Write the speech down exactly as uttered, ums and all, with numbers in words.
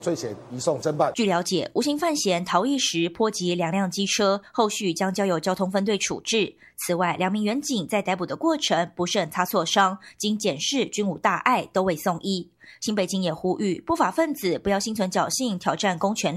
罪嫌移送侦办。 据了解，无形犯嫌逃逸时波及两辆机车，后续将交由交通分队处置。此外，两名员警在逮捕的过程不慎擦挫伤，经检视均无大碍，都未送医。新北京也呼吁不法分子不要心存侥幸挑战公权力。